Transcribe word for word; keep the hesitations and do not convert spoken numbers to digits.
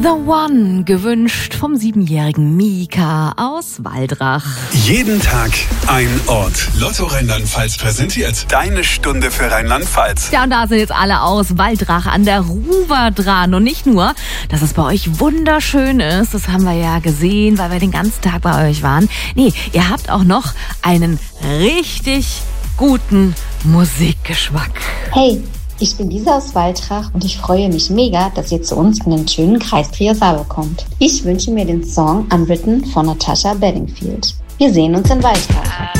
The One, gewünscht vom siebenjährigen Mika aus Waldrach. Jeden Tag ein Ort. Lotto Rheinland-Pfalz präsentiert deine Stunde für Rheinland-Pfalz. Ja, und da sind jetzt alle aus Waldrach an der Ruwer dran. Und nicht nur, dass es bei euch wunderschön ist, das haben wir ja gesehen, weil wir den ganzen Tag bei euch waren. Nee, ihr habt auch noch einen richtig guten Musikgeschmack. Hey, ich bin Lisa aus Waldrach und ich freue mich mega, dass ihr zu uns in den schönen Kreis Trier-Saarburg kommt. Ich wünsche mir den Song Unwritten von Natasha Bedingfield. Wir sehen uns in Waldrach.